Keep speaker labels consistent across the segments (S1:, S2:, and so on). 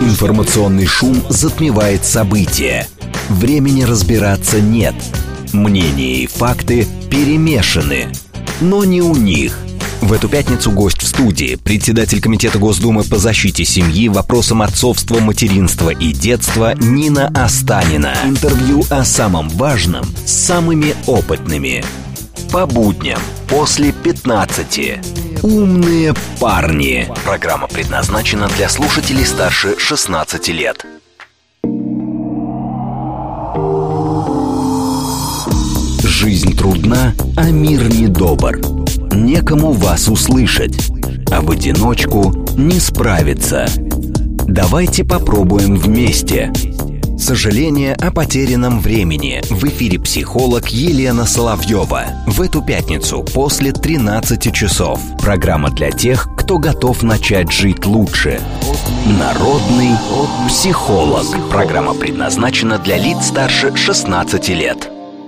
S1: Информационный шум затмевает события. Времени разбираться нет. Мнения и факты перемешаны. Но не у них. В эту пятницу гость в студии, председатель Комитета Госдумы по защите семьи, вопросам отцовства, материнства и детства Нина Останина. Интервью о самом важном с самыми опытными. По будням после 15. «Умные парни». Программа предназначена для слушателей старше 16 лет. Жизнь трудна, а мир недобр. Некому вас услышать, а в одиночку не справиться. Давайте попробуем вместе. Сожаление о потерянном времени. В эфире психолог Елена Соловьева. В эту пятницу после 13 часов. Программа для тех, кто готов начать жить лучше. Народный психолог. Программа предназначена для лиц старше 16 лет.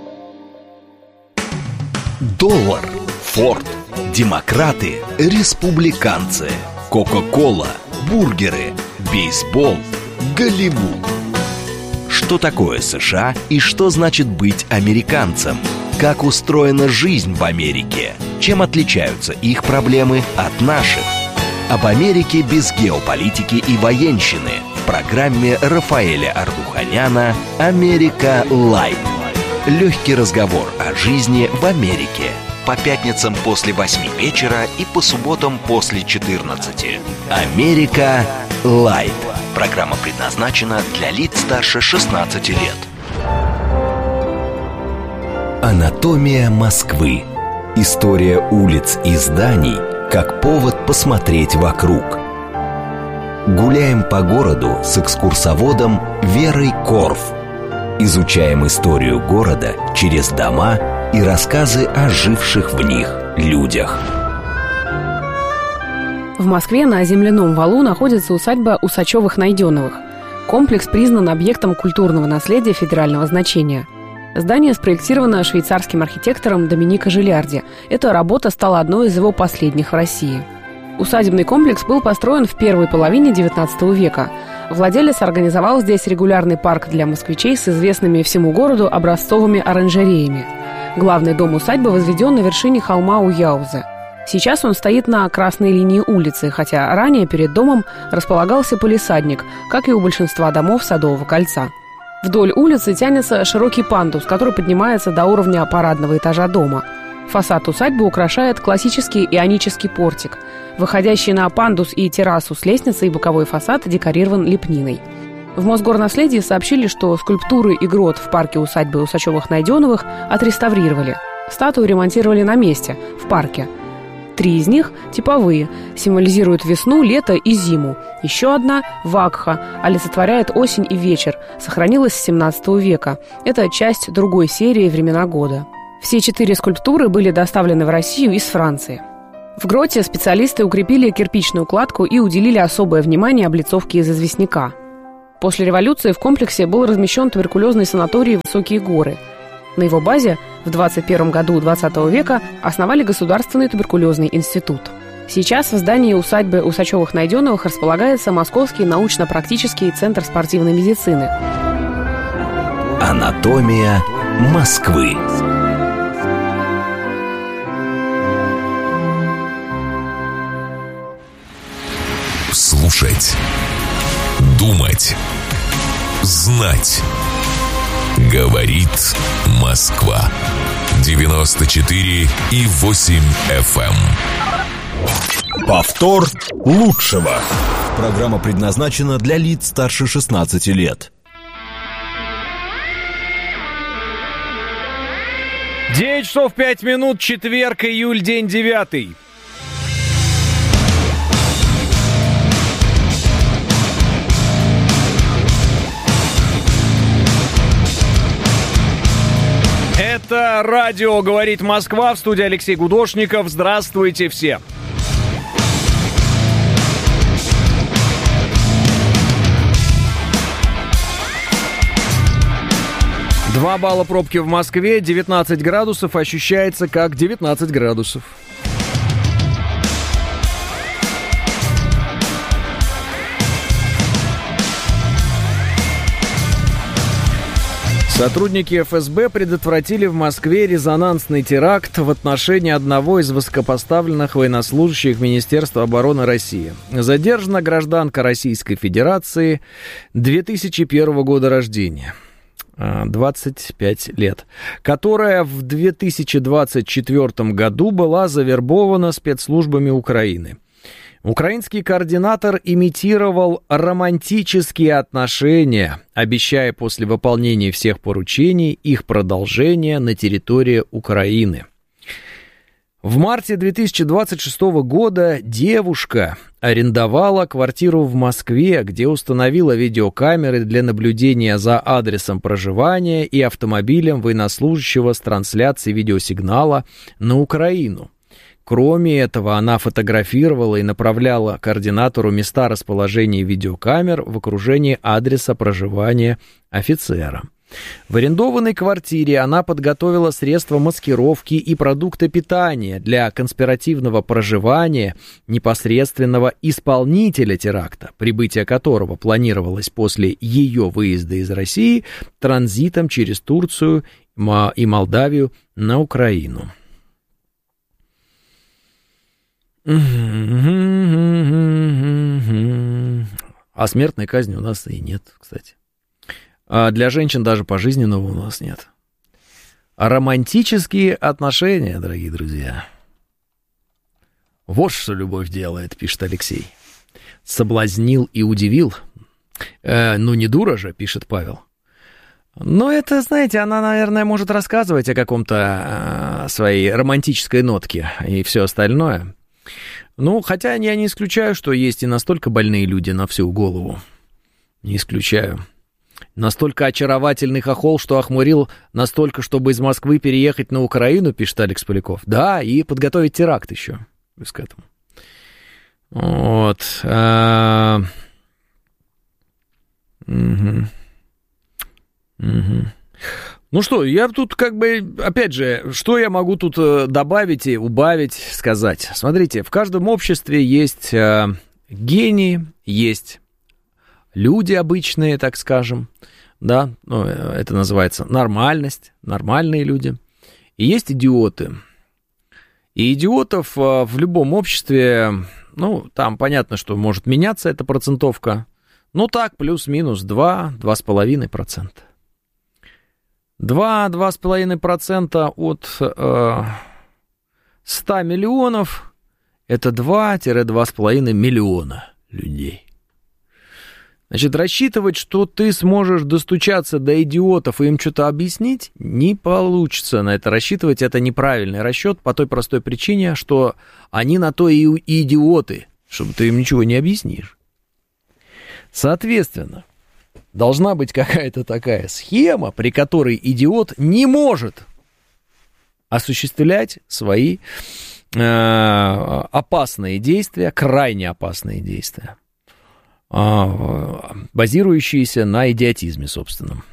S1: Доллар, Форд, демократы, республиканцы, Кока-кола, бургеры, бейсбол, Голливуд. Что такое США и что значит быть американцем? Как устроена жизнь в Америке? Чем отличаются их проблемы от наших? Об Америке без геополитики и военщины в программе Рафаэля Ардуханяна «Америка Лайт». Легкий разговор о жизни в Америке. По пятницам после 8 вечера и по субботам после 14. «Америка Лайт». Программа предназначена для лиц старше 16 лет. Анатомия Москвы. История улиц и зданий как повод посмотреть вокруг. Гуляем по городу с экскурсоводом Верой Корф. Изучаем историю города через дома и рассказы о живших в них людях.
S2: В Москве на земляном валу находится усадьба Усачевых-Найденовых. Комплекс признан объектом культурного наследия федерального значения. Здание спроектировано швейцарским архитектором Доминико Жилярди. Эта работа стала одной из его последних в России. Усадебный комплекс был построен в первой половине XIX века. Владелец организовал здесь регулярный парк для москвичей с известными всему городу образцовыми оранжереями. Главный дом усадьбы возведен на вершине холма Уяуза. Сейчас он стоит на красной линии улицы, хотя ранее перед домом располагался палисадник, как и у большинства домов Садового кольца. Вдоль улицы тянется широкий пандус, который поднимается до уровня парадного этажа дома. Фасад усадьбы украшает классический ионический портик. Выходящий на пандус и террасу с лестницей боковой фасад декорирован лепниной. В Мосгорнаследии сообщили, что скульптуры и грот в парке усадьбы Усачевых-Найденовых отреставрировали. Статую ремонтировали на месте, в парке. 3 из них типовые, символизируют весну, лето и зиму. Еще одна, вакха, олицетворяет осень и вечер, сохранилась с 17 века. Это часть другой серии «Времена года». Все 4 скульптуры были доставлены в Россию из Франции. В гроте специалисты укрепили кирпичную кладку и уделили особое внимание облицовке из известняка. После революции в комплексе был размещен туберкулезный санаторий «Высокие горы». На его базе в 21 году XX века основали Государственный туберкулезный институт. Сейчас в здании усадьбы Усачевых-Найденовых располагается Московский научно-практический центр спортивной медицины.
S1: Анатомия Москвы.
S3: Слушать, думать, знать. Говорит Москва. 94,8 FM.
S4: Повтор лучшего. Программа предназначена для лиц старше 16 лет.
S5: 9 часов 5 минут, четверг, июль, день 9. Это радио «Говорит Москва», в студии Алексей Гудошников. Здравствуйте все. Два балла пробки в Москве, 19 градусов, ощущается как 19 градусов. Сотрудники ФСБ предотвратили в Москве резонансный теракт в отношении одного из высокопоставленных военнослужащих Министерства обороны России. Задержана гражданка Российской Федерации 2001 года рождения, 25 лет, которая в 2024 году была завербована спецслужбами Украины. Украинский координатор имитировал романтические отношения, обещая после выполнения всех поручений их продолжение на территории Украины. В марте 2026 года девушка арендовала квартиру в Москве, где установила видеокамеры для наблюдения за адресом проживания и автомобилем военнослужащего с трансляцией видеосигнала на Украину. Кроме этого, она фотографировала и направляла координатору места расположения видеокамер в окружении адреса проживания офицера. В арендованной квартире она подготовила средства маскировки и продукты питания для конспиративного проживания непосредственного исполнителя теракта, прибытие которого планировалось после ее выезда из России транзитом через Турцию и Молдавию на Украину. А смертной казни у нас и нет, кстати. А для женщин даже пожизненного у нас нет. А романтические отношения, дорогие друзья. Вот что любовь делает, пишет Алексей. Соблазнил и удивил. Ну, не дура же, пишет Павел. Но это, знаете, она, наверное, может рассказывать о каком-то своей романтической нотке и все остальное. Ну, хотя я не исключаю, что есть и настолько больные люди на всю голову. Не исключаю. Настолько очаровательный хохол, что охмурил настолько, чтобы из Москвы переехать на Украину, пишет Алекс Поляков. Да, и подготовить теракт еще. Плюс к этому. Вот. Ну что, я тут как бы, опять же, что я могу тут добавить и убавить, сказать? Смотрите, в каждом обществе есть гении, есть люди обычные, так скажем, да, ну, это называется нормальность, нормальные люди, и есть идиоты. И идиотов в любом обществе, ну, там понятно, что может меняться эта процентовка, ну так, плюс-минус 2-2,5%. 2-2,5% от 100 миллионов – это 2-2,5 миллиона людей. Значит, рассчитывать, что ты сможешь достучаться до идиотов и им что-то объяснить, не получится. На это рассчитывать – это неправильный расчет по той простой причине, что они на то и идиоты, чтобы ты им ничего не объяснишь. Соответственно, должна быть какая-то такая схема, при которой идиот не может осуществлять свои опасные действия, крайне опасные действия, базирующиеся на идиотизме собственном.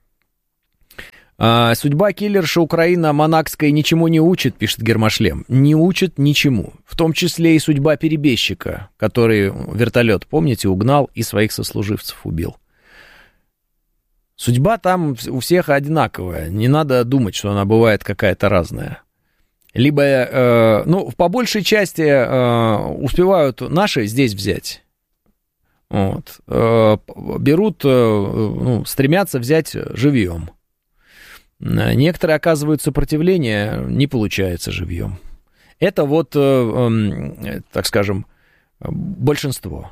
S5: Судьба киллерши Украина Монакской ничему не учит, пишет Гермошлем. Не учит ничему. В том числе и судьба перебежчика, который вертолет, помните, угнал и своих сослуживцев убил. Судьба там у всех одинаковая. Не надо думать, что она бывает какая-то разная. Либо, ну, по большей части успевают наши здесь взять. Вот. Берут, ну, стремятся взять живьем. Некоторые оказывают сопротивление, не получается живьем. Это вот, так скажем, большинство.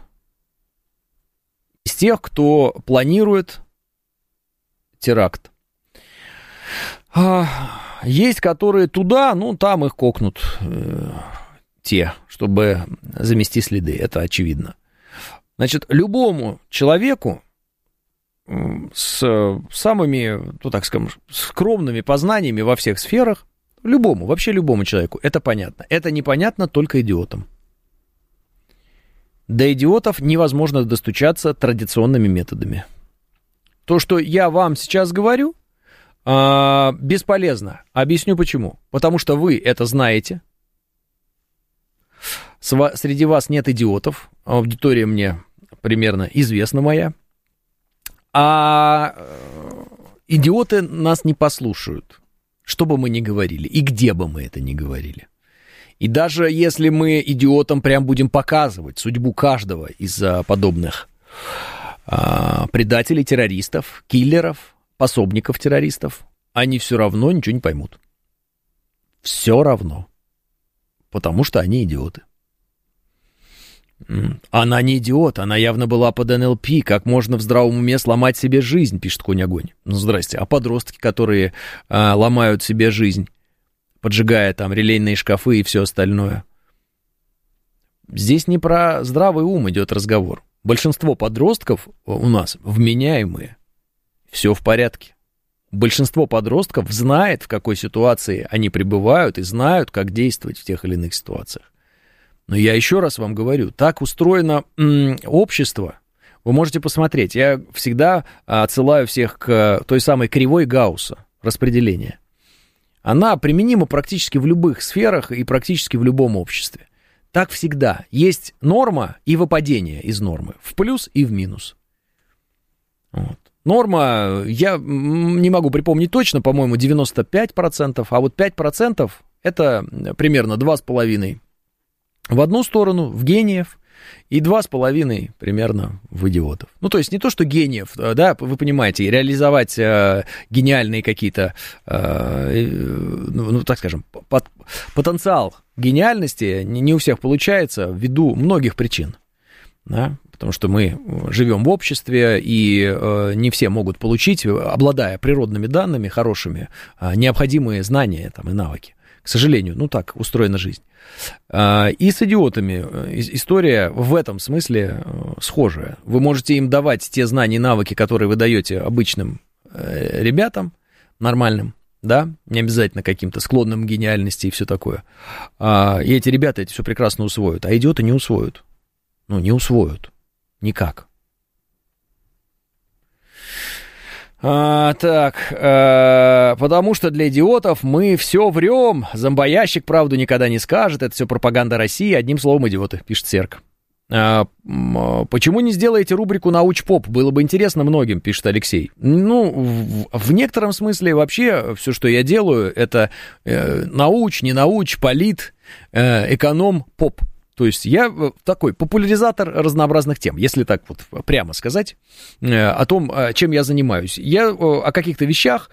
S5: Из тех, кто планирует теракт. Есть, которые туда, ну, там их кокнут те, чтобы замести следы, это очевидно. Значит, любому человеку с самыми, ну, так скажем, скромными познаниями во всех сферах, любому, вообще любому человеку, это понятно. Это непонятно только идиотам. До идиотов невозможно достучаться традиционными методами. То, что я вам сейчас говорю, бесполезно. Объясню почему. Потому что вы это знаете. Среди вас нет идиотов. Аудитория мне примерно известна моя. А идиоты нас не послушают, что бы мы ни говорили, и где бы мы это ни говорили. И даже если мы идиотам прям будем показывать судьбу каждого из подобных предателей, террористов, киллеров, пособников террористов, они все равно ничего не поймут. Все равно. Потому что они идиоты. Она не идиот, она явно была под НЛП. Как можно в здравом уме сломать себе жизнь, пишет Конь-Огонь. Ну, здрасте. А подростки, которые ломают себе жизнь, поджигая там релейные шкафы и все остальное. Здесь не про здравый ум идет разговор. Большинство подростков у нас вменяемые. Все в порядке. Большинство подростков знает, в какой ситуации они пребывают, и знают, как действовать в тех или иных ситуациях. Но я еще раз вам говорю, так устроено общество. Вы можете посмотреть. Я всегда отсылаю всех к той самой кривой Гаусса распределения. Она применима практически в любых сферах и практически в любом обществе. Так всегда. Есть норма и выпадение из нормы. В плюс и в минус. Вот. Норма, я не могу припомнить точно, по-моему, 95%, а вот 5% это примерно 2,5% в одну сторону, в гениев, и 2,5% примерно в идиотов. Ну, то есть не то, что гениев, да, вы понимаете, реализовать гениальные какие-то, ну, так скажем, потенциал гениальности не у всех получается ввиду многих причин, да, потому что мы живем в обществе, и не все могут получить, обладая природными данными хорошими, необходимые знания там, и навыки. К сожалению, ну так устроена жизнь. И с идиотами история в этом смысле схожая. Вы можете им давать те знания и навыки, которые вы даете обычным ребятам, нормальным, да, не обязательно каким-то склонным к гениальности и все такое. И эти ребята это все прекрасно усвоят, а идиоты не усвоят. Ну, не усвоят. Никак. Так, потому что для идиотов мы все врем. Зомбоящик правду никогда не скажет. Это все пропаганда России. Одним словом, идиоты, пишет Серк. Почему не сделаете рубрику «Науч-поп»? Было бы интересно многим, пишет Алексей. Ну, в некотором смысле вообще все, что я делаю, это науч, не науч, полит, эконом, поп. То есть я такой популяризатор разнообразных тем, если так вот прямо сказать, о том, чем я занимаюсь. Я о каких-то вещах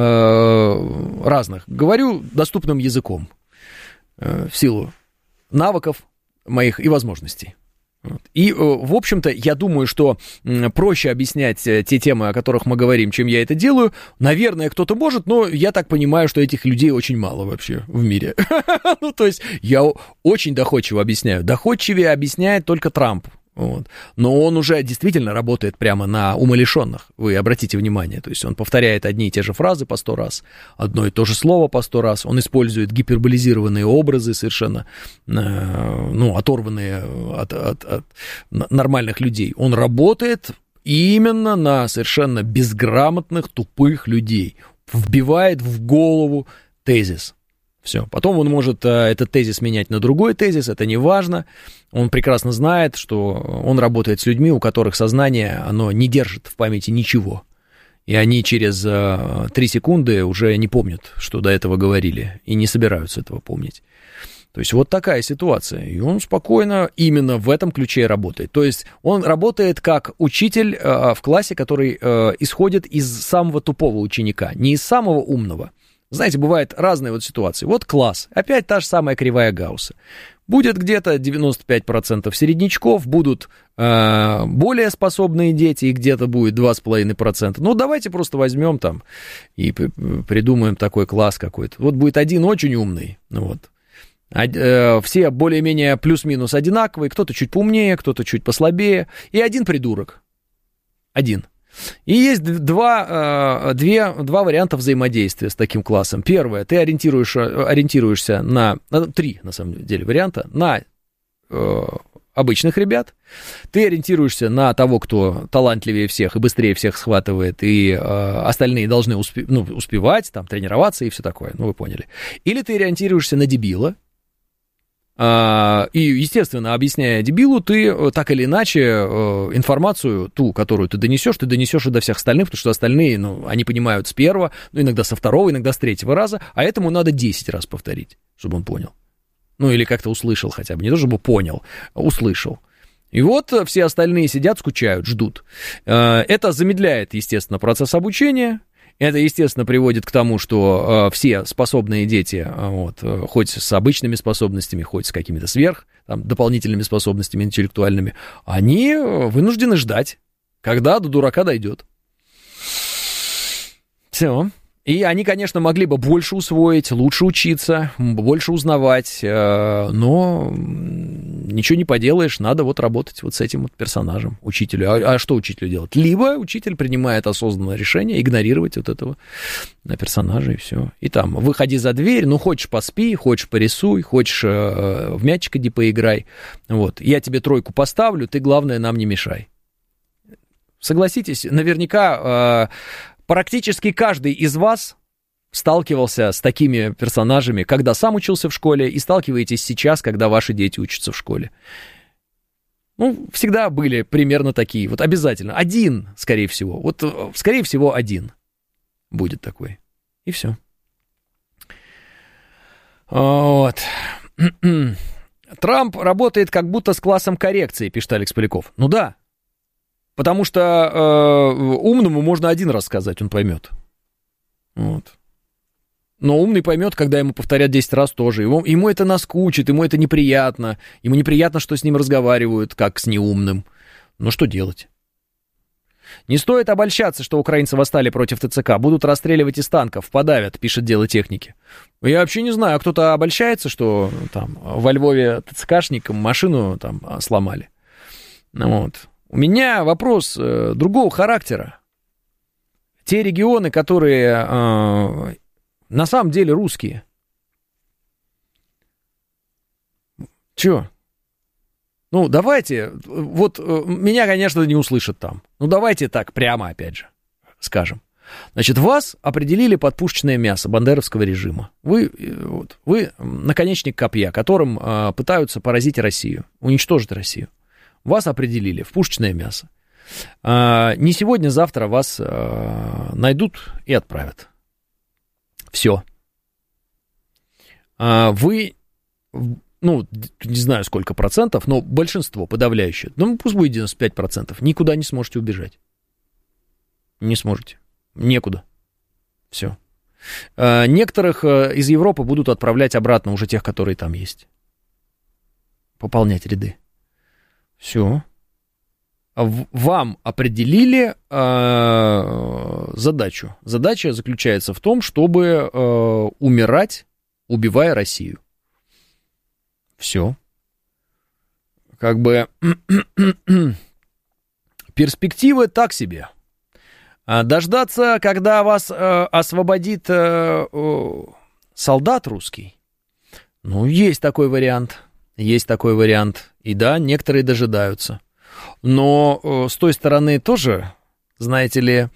S5: разных говорю доступным языком в силу навыков моих и возможностей. И, в общем-то, я думаю, что проще объяснять те темы, о которых мы говорим, чем я это делаю. Наверное, кто-то может, но я так понимаю, что этих людей очень мало вообще в мире. Ну, то есть, я очень доходчиво объясняю. Доходчивее объясняет только Трамп. Вот. Но он уже действительно работает прямо на умалишенных, вы обратите внимание, то есть он повторяет одни и те же фразы по 100 раз, одно и то же слово по 100 раз, он использует гиперболизированные образы совершенно, ну, оторванные от нормальных людей, он работает именно на совершенно безграмотных, тупых людей, вбивает в голову тезис. Все. Потом он может этот тезис менять на другой тезис, это не важно. Он прекрасно знает, что он работает с людьми, у которых сознание, оно не держит в памяти ничего. И они через 3 секунды уже не помнят, что до этого говорили, и не собираются этого помнить. То есть вот такая ситуация. И он спокойно именно в этом ключе работает. То есть он работает как учитель в классе, который исходит из самого тупого ученика, не из самого умного. Знаете, бывают разные вот ситуации. Вот класс, опять та же самая кривая Гаусса. Будет где-то 95% середнячков, будут более способные дети, и где-то будет 2,5%. Ну, давайте просто возьмем там и придумаем такой класс какой-то. Вот будет один очень умный, вот. Все более-менее плюс-минус одинаковые, кто-то чуть поумнее, кто-то чуть послабее, и один придурок. Один. И есть два варианта взаимодействия с таким классом. Первое, ты ориентируешься на 3, на самом деле, варианта, на обычных ребят, ты ориентируешься на того, кто талантливее всех и быстрее всех схватывает, и остальные должны успевать, там, тренироваться и все такое, ну, вы поняли. Или ты ориентируешься на дебила, И, естественно, объясняя дебилу, ты так или иначе информацию, ту, которую ты донесешь и до всех остальных, потому что остальные, они понимают с первого, иногда со второго, иногда с третьего раза, а этому надо 10 раз повторить, чтобы он понял. Или как-то услышал хотя бы, не то чтобы понял, а услышал. И вот все остальные сидят, скучают, ждут. Это замедляет, естественно, процесс обучения. Это, естественно, приводит к тому, что все способные дети, хоть с обычными способностями, хоть с какими-то дополнительными способностями интеллектуальными, они вынуждены ждать, когда до дурака дойдет. Все. И они, конечно, могли бы больше усвоить, лучше учиться, больше узнавать, но ничего не поделаешь, надо работать с этим персонажем, учителю. А что учителю делать? Либо учитель принимает осознанное решение игнорировать этого персонажа, и все. И там, выходи за дверь, хочешь поспи, хочешь порисуй, хочешь в мячик иди поиграй. Я тебе 3 поставлю, ты, главное, нам не мешай. Согласитесь, наверняка... Практически каждый из вас сталкивался с такими персонажами, когда сам учился в школе, и сталкиваетесь сейчас, когда ваши дети учатся в школе. Всегда были примерно такие. Обязательно. Один, скорее всего. Скорее всего, один будет такой. И все. Трамп работает как будто с классом коррекции, пишет Алекс Поляков. Да. Потому что умному можно 1 раз сказать, он поймет. Но умный поймет, когда ему повторят 10 раз тоже. Ему это наскучит, ему это неприятно. Ему неприятно, что с ним разговаривают, как с неумным. Что делать? Не стоит обольщаться, что украинцы восстали против ТЦК. Будут расстреливать из танков, подавят, пишет Дело техники. Я вообще не знаю, кто-то обольщается, что там во Львове ТЦКшникам машину там сломали. У меня вопрос другого характера. Те регионы, которые на самом деле русские. Чё? Давайте, меня, конечно, не услышат там. Давайте так, прямо опять же, скажем. Значит, вас определили под пушечное мясо бандеровского режима. Вы наконечник копья, которым пытаются поразить Россию, уничтожить Россию. Вас определили в пушечное мясо. Не сегодня, завтра вас найдут и отправят. Все. Вы, не знаю сколько процентов, но большинство подавляющее, пусть будет 95%, никуда не сможете убежать. Не сможете. Некуда. Все. Некоторых из Европы будут отправлять обратно, уже тех, которые там есть. Пополнять ряды. Все. Вам определили задачу. Задача заключается в том, чтобы умирать, убивая Россию. Все. Перспективы так себе. Дождаться, когда вас освободит солдат русский. Есть такой вариант. Есть такой вариант. И да, некоторые дожидаются. Но с той стороны тоже, знаете ли,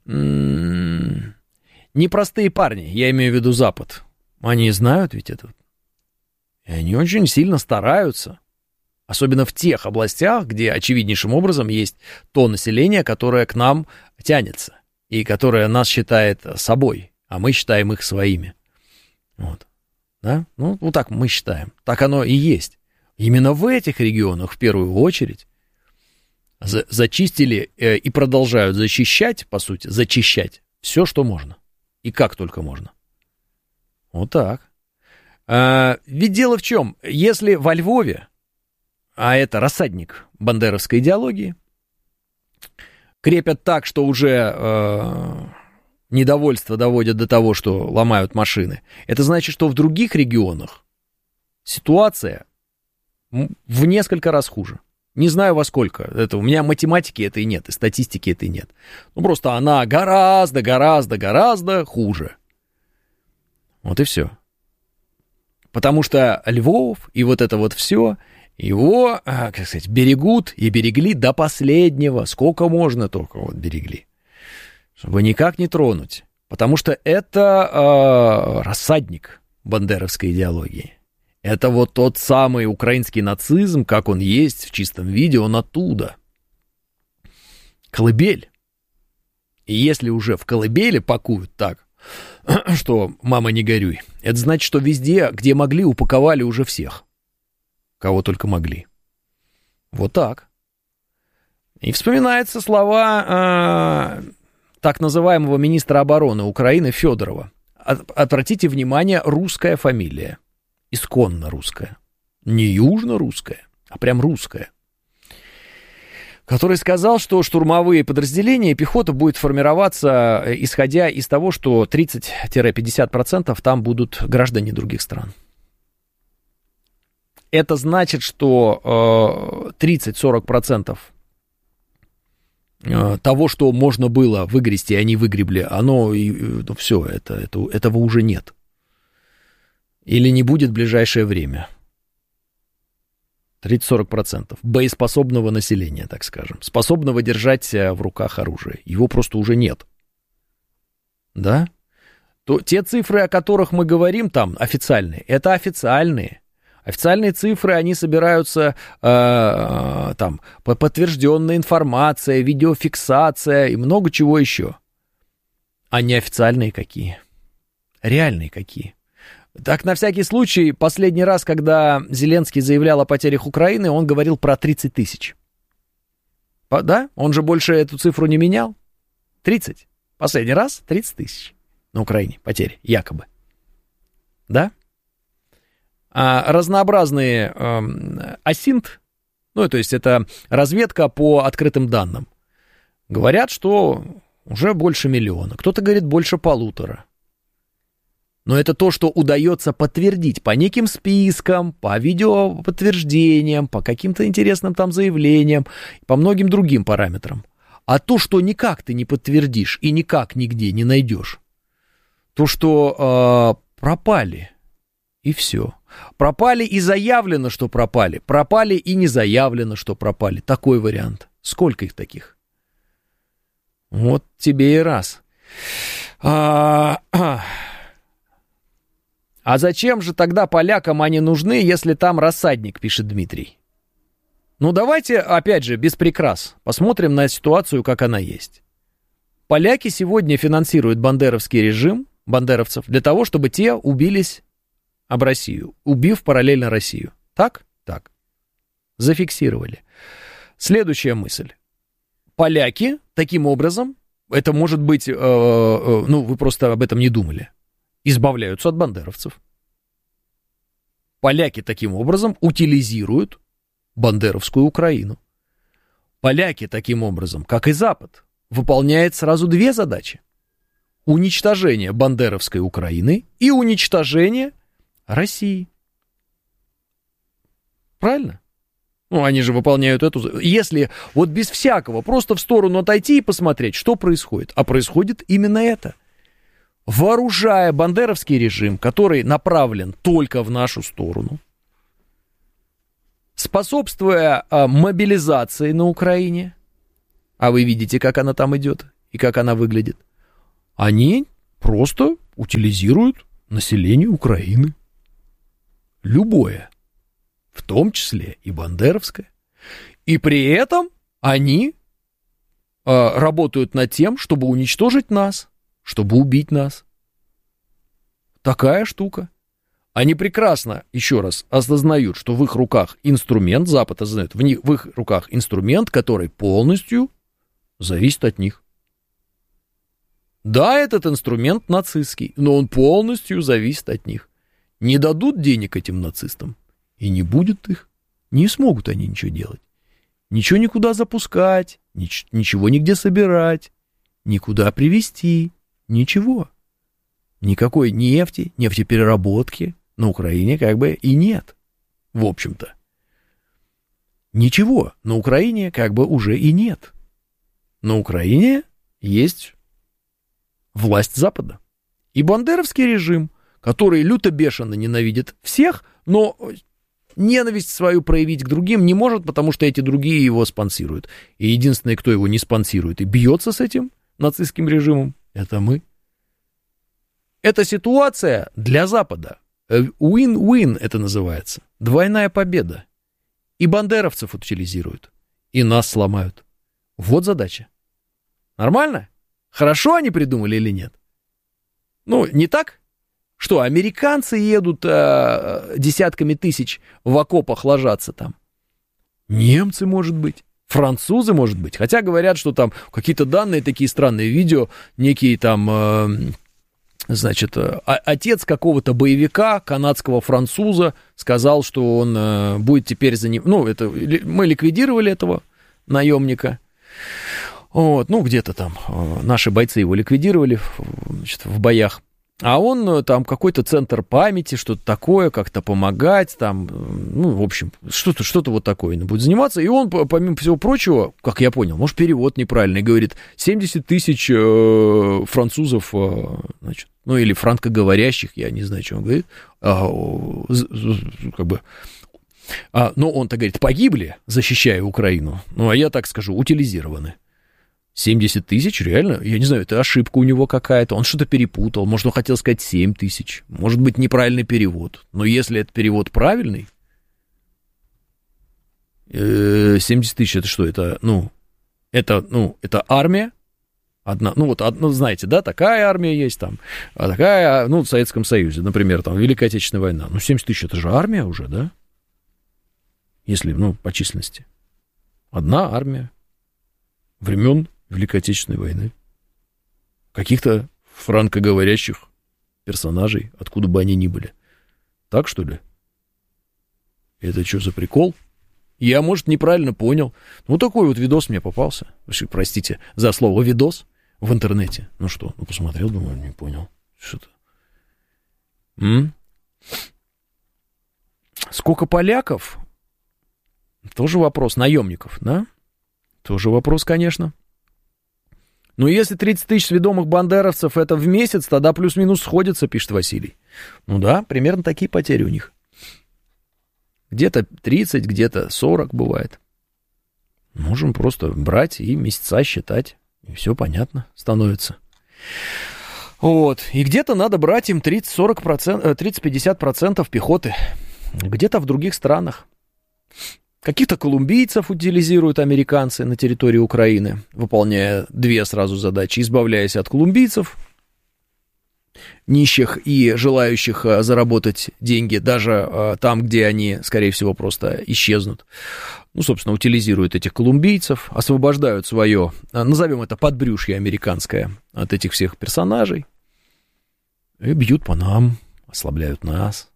S5: непростые парни, я имею в виду Запад. Они знают ведь это. И они очень сильно стараются. Особенно в тех областях, где очевиднейшим образом есть то население, которое к нам тянется. И которое нас считает собой, а мы считаем их своими. Да? Так мы считаем. Так оно и есть. Именно в этих регионах в первую очередь зачистили и продолжают зачищать, по сути, зачищать все, что можно. И как только можно. Так. Ведь дело в чем? Если во Львове, а это рассадник бандеровской идеологии, крепят так, что уже недовольство доводят до того, что ломают машины, это значит, что в других регионах ситуация в несколько раз хуже. Не знаю во сколько. Это у меня математики этой нет, и статистики этой нет. Просто она гораздо хуже. И все. Потому что Львов и это все, его, берегут и берегли до последнего. Сколько можно только берегли. Чтобы никак не тронуть. Потому что это рассадник бандеровской идеологии. Это вот тот самый украинский нацизм, как он есть в чистом виде, он оттуда. Колыбель. И если уже в колыбели пакуют так, что мама не горюй, это значит, что везде, где могли, упаковали уже всех. Кого только могли. Вот так. И вспоминаются слова так называемого министра обороны Украины Федорова. Обратите внимание, русская фамилия. Исконно русская. Не южно-русская, а прям русская. Который сказал, что штурмовые подразделения, пехота будет формироваться, исходя из того, что 30-50% там будут граждане других стран. Это значит, что 30-40% того, что можно было выгрести, они выгребли, все, этого уже нет. Или не будет в ближайшее время. 30-40% боеспособного населения, так скажем, способного держать в руках оружие. Его просто уже нет. Да? То те цифры, о которых мы говорим там, официальные, это официальные. Официальные цифры, они собираются там, подтвержденная информация, видеофиксация и много чего еще. А неофициальные какие? Реальные какие? Так, на всякий случай, последний раз, когда Зеленский заявлял о потерях Украины, он говорил про 30 тысяч. Да? Он же больше эту цифру не менял. 30. Последний раз 30 тысяч на Украине потери, якобы. Да? А разнообразные АСИНТ, ну, то есть это разведка по открытым данным, говорят, что уже больше миллиона. Кто-то говорит больше 1,5. Но это то, что удается подтвердить по неким спискам, по видеоподтверждениям, по каким-то интересным там заявлениям, по многим другим параметрам. А то, что никак ты не подтвердишь и никак нигде не найдешь, то, что пропали, и все. Пропали и заявлено, что пропали. Пропали и не заявлено, что пропали. Такой вариант. Сколько их таких? Вот тебе и раз. А зачем же тогда полякам они нужны, если там рассадник, пишет Дмитрий. Ну, давайте, опять же, без прикрас, посмотрим на ситуацию, как она есть. Поляки сегодня финансируют бандеровский режим, бандеровцев, для того, чтобы те убились об Россию, убив параллельно Россию. Так? Так. Зафиксировали. Следующая мысль. Поляки, таким образом, это может быть, вы просто об этом не думали, избавляются от бандеровцев. Поляки таким образом утилизируют бандеровскую Украину. Поляки таким образом, как и Запад, выполняют сразу две задачи. Уничтожение бандеровской Украины и уничтожение России. Правильно? Ну, они же выполняют эту... Если вот без всякого, просто в сторону отойти и посмотреть, что происходит. А происходит именно это. Вооружая бандеровский режим, который направлен только в нашу сторону, способствуя мобилизации на Украине, а вы видите, как она там идет и как она выглядит, они просто утилизируют население Украины. Любое, в том числе и бандеровское. И при этом они работают над тем, чтобы уничтожить нас, чтобы убить нас. Такая штука. Они прекрасно, еще раз, осознают, что в их руках инструмент, Запад осознает, в их руках инструмент, который полностью зависит от них. Да, этот инструмент нацистский, но он полностью зависит от них. Не дадут денег этим нацистам, и не будет их. Не смогут они ничего делать. Ничего никуда запускать, ничего нигде собирать, никуда привезти. Ничего. Никакой нефти, нефтепереработки на Украине как бы и нет. В общем-то. Ничего на Украине как бы уже и нет. На Украине есть власть Запада. И бандеровский режим, который люто-бешено ненавидит всех, но ненависть свою проявить к другим не может, потому что эти другие его спонсируют. И единственный, кто его не спонсирует и бьется с этим нацистским режимом, это мы. Эта ситуация для Запада Win-win это называется. Двойная победа. И бандеровцев утилизируют, и нас сломают. Вот задача. Нормально? Хорошо они придумали или нет? Ну, не так? Что, американцы едут десятками тысяч в окопах ложатся там? Немцы, может быть. Французы, может быть. Хотя говорят, что там какие-то данные, такие странные видео, некий там, значит, отец какого-то боевика, канадского француза, сказал, что он будет теперь за ним... Ну, это мы ликвидировали этого наемника. Вот, ну, где-то там наши бойцы его ликвидировали, значит, в боях. А он там какой-то центр памяти, что-то такое, как-то помогать, там, ну, в общем, что-то вот такое будет заниматься. И он, помимо всего прочего, как я понял, может, перевод неправильный, говорит, 70 тысяч французов, значит, ну, или франкоговорящих, я не знаю, что он говорит, как бы, но он-то говорит, погибли, защищая Украину, ну, а я так скажу, утилизированы. 70 тысяч, реально? Я не знаю, это ошибка у него какая-то, он что-то перепутал, может, он хотел сказать 7 тысяч, может быть, неправильный перевод, но если это перевод правильный, 70 тысяч, это что, это армия, одна, ну, вот, знаете, да, такая армия есть там, а такая, ну, в Советском Союзе, например, там, Великая Отечественная война, ну, 70 тысяч, это же армия уже, да? Если, ну, по численности. Одна армия времен Великой Отечественной войны. Каких-то франкоговорящих персонажей, откуда бы они ни были. Так, что ли? Это что за прикол? Я, может, неправильно понял. Ну, такой вот видос мне попался. Простите за слово «видос» в интернете. Ну что, ну, посмотрел, думаю, не понял. Что-то. Сколько поляков? Тоже вопрос. Наемников, да? Тоже вопрос, конечно. Но если 30 тысяч сведомых бандеровцев это в месяц, тогда плюс-минус сходится, пишет Василий. Ну да, примерно такие потери у них. Где-то 30, где-то 40 бывает. Можем просто брать и месяца считать, и все понятно становится. Вот, и где-то надо брать им 30-50% пехоты. Где-то в других странах. Каких-то колумбийцев утилизируют американцы на территории Украины, выполняя две сразу задачи, избавляясь от колумбийцев, нищих и желающих заработать деньги, даже там, где они, скорее всего, просто исчезнут. Ну, собственно, утилизируют этих колумбийцев, освобождают свое, назовем это подбрюшье американское, от этих всех персонажей, и бьют по нам, ослабляют нас.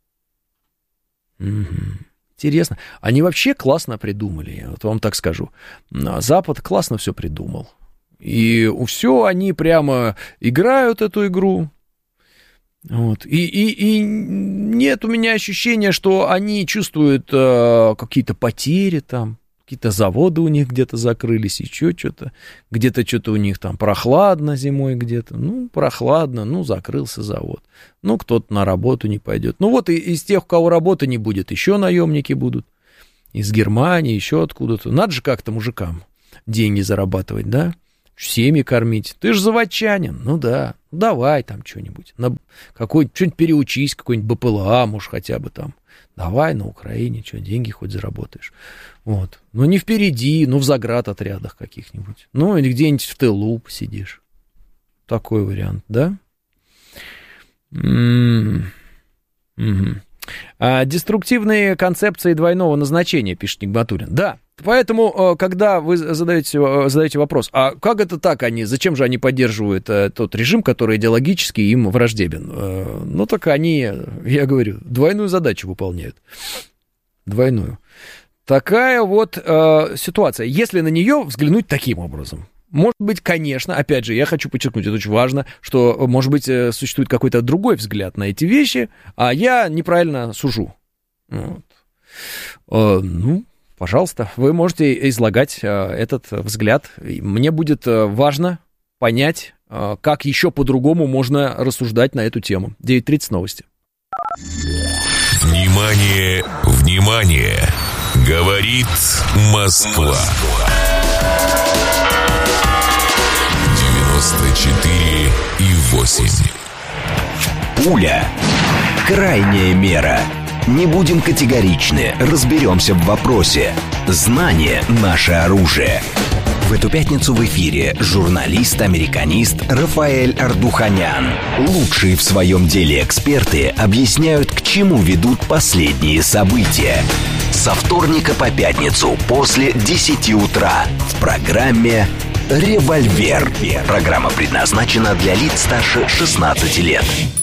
S5: Угу. Интересно. Они вообще классно придумали, вот вам так скажу. Запад классно все придумал. И все они прямо играют эту игру. Вот. И нет у меня ощущения, что они чувствуют какие-то потери там. Какие-то заводы у них где-то закрылись, еще что-то. Где-то что-то у них там прохладно зимой где-то. Ну, прохладно, ну, закрылся завод. Ну, кто-то на работу не пойдет. Ну, вот из тех, у кого работы не будет, еще наемники будут. Из Германии, еще откуда-то. Надо же как-то мужикам деньги зарабатывать, да? Семьи кормить. Ты же заводчанин. Ну, да. Давай там что-нибудь. Что-нибудь переучись, какой-нибудь БПЛА, может, хотя бы там. Давай на Украине, что, деньги хоть заработаешь. Вот. Ну, не впереди, ну, в заградотрядах каких-нибудь. Ну, или где-нибудь в тылу посидишь. Такой вариант, да? Деструктивные концепции двойного назначения, пишет Нигматуллин. Да, поэтому, когда вы задаете вопрос, а как это так они, зачем же они поддерживают тот режим, который идеологически им враждебен? Ну, так они, я говорю, двойную задачу выполняют. Двойную. Такая вот ситуация. Если на нее взглянуть таким образом. Может быть, конечно, опять же, я хочу подчеркнуть, это очень важно, что, может быть, существует какой-то другой взгляд на эти вещи, а я неправильно сужу. Вот. Ну, пожалуйста, вы можете излагать этот взгляд. Мне будет важно понять, как еще по-другому можно рассуждать на эту тему. 9:30 новости.
S3: Внимание, внимание! Говорит Москва. 94,8.
S1: Пуля крайняя мера. Не будем категоричны, разберемся в вопросе. Знание – наше оружие. В эту пятницу в эфире журналист-американист Рафаэль Ардуханян. Лучшие в своем деле эксперты объясняют, к чему ведут последние события. Со вторника по пятницу после 10 утра в программе «Револьвер». Программа предназначена для лиц старше 16 лет.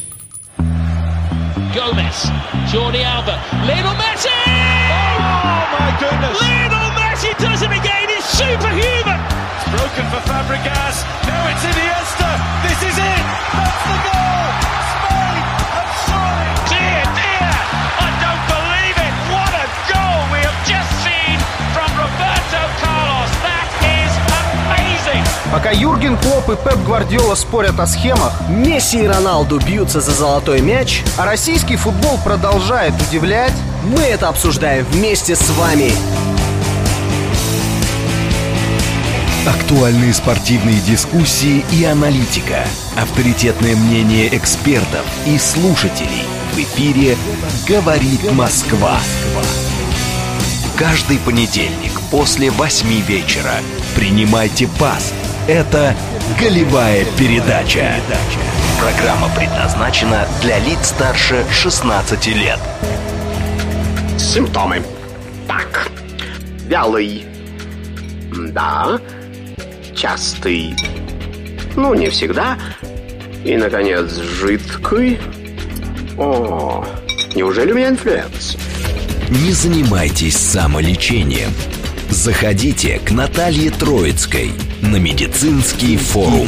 S6: Gomez, Jordi Alba, Lionel Messi! Oh my goodness! Lionel Messi does it again, he's superhuman! It's broken for Fabregas, now it's Iniesta, this is it! That's the goal! Spain have soared! Dear, I don't believe it! What a goal we have just seen from Roberto Carlos! That is amazing!
S7: Пока Юрген Клопп и Пеп Гвардиола спорят о схемах,
S8: Месси и Роналду бьются за золотой мяч,
S7: а российский футбол продолжает удивлять,
S8: мы это обсуждаем вместе с вами.
S1: Актуальные спортивные дискуссии и аналитика. Авторитетное мнение экспертов и слушателей. В эфире «Говорит Москва». Каждый понедельник после 8 вечера принимайте пас. Это «Голевая передача». Программа предназначена для лиц старше 16 лет.
S9: Симптомы. Так. Вялый. Да. Частый. Ну, не всегда. И, наконец, жидкий. О, неужели у меня инфлюенс?
S1: Не занимайтесь самолечением. Заходите к Наталье Троицкой на медицинский форум.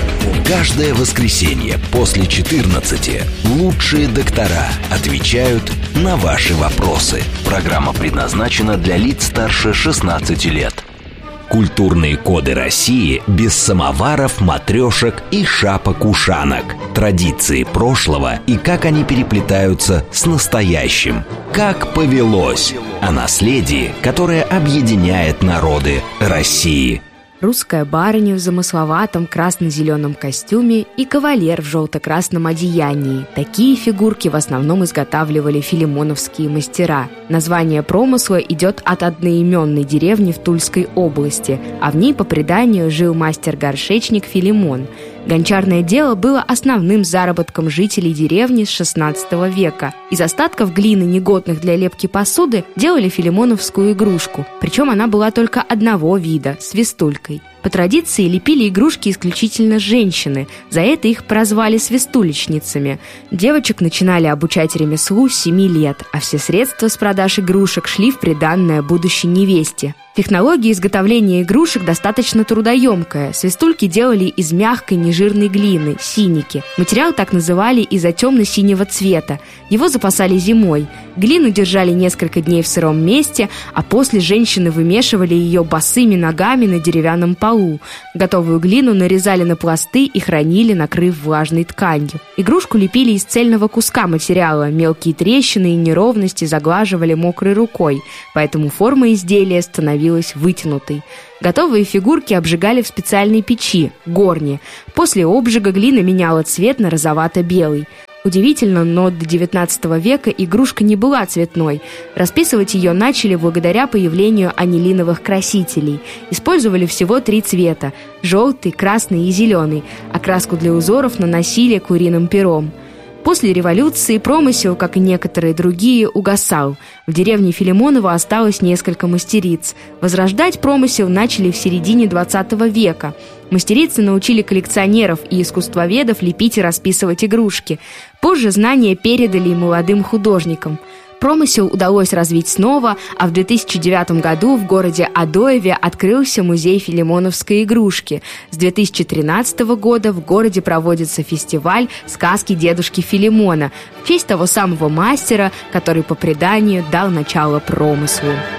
S1: Каждое воскресенье после 14 лучшие доктора отвечают на ваши вопросы. Программа предназначена для лиц старше 16 лет. Культурные коды России без самоваров, матрешек и шапок-ушанок. Традиции прошлого и как они переплетаются с настоящим. Как повелось. О наследии, которое объединяет народы России.
S10: Русская барыня в замысловатом красно-зеленом костюме и кавалер в желто-красном одеянии. Такие фигурки в основном изготавливали филимоновские мастера. Название промысла идет от одноименной деревни в Тульской области, а в ней, по преданию, жил мастер-горшечник Филимон. Гончарное дело было основным заработком жителей деревни с XVI века. Из остатков глины, негодных для лепки посуды, делали филимоновскую игрушку. Причем она была только одного вида – свистулькой. По традиции лепили игрушки исключительно женщины, за это их прозвали свистулечницами. Девочек начинали обучать ремеслу с 7 лет, а все средства с продаж игрушек шли в приданное будущей невесте. Технология изготовления игрушек достаточно трудоемкая. Свистульки делали из мягкой нежирной глины, синики. Материал так называли из-за темно-синего цвета. Его запасали зимой. Глину держали несколько дней в сыром месте, а после женщины вымешивали ее босыми ногами на деревянном полу. Готовую глину нарезали на пласты и хранили, накрыв влажной тканью. Игрушку лепили из цельного куска материала. Мелкие трещины и неровности заглаживали мокрой рукой, поэтому форма изделия становилась вытянутой. Готовые фигурки обжигали в специальной печи – горне. После обжига глина меняла цвет на розовато-белый. Удивительно, но до XIX века игрушка не была цветной. Расписывать ее начали благодаря появлению анилиновых красителей. Использовали всего 3 цвета – желтый, красный и зеленый. А краску для узоров наносили куриным пером. После революции промысел, как и некоторые другие, угасал. В деревне Филимонова осталось несколько мастериц. Возрождать промысел начали в середине XX века. Мастерицы научили коллекционеров и искусствоведов лепить и расписывать игрушки. Позже знания передали и молодым художникам. Промысел удалось развить снова, а в 2009 году в городе Адоеве открылся музей филимоновской игрушки. С 2013 года в городе проводится фестиваль «Сказки дедушки Филимона» в честь того самого мастера, который по преданию дал начало промыслу.